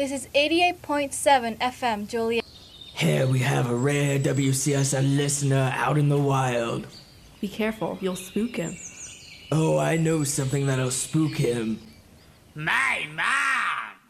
This is 88.7 FM, Joliet. Here we have a rare WCSN listener out in the wild. Be careful, you'll spook him. Oh, I know something that'll spook him. My,